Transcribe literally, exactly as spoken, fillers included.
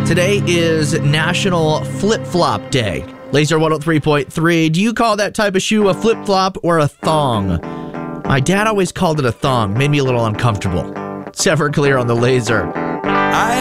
Today is National Flip-Flop Day. Laser one oh three point three. Do you call that type of shoe a flip-flop or a thong? My dad always called it a thong. Made me a little uncomfortable. It's Everclear on the Laser.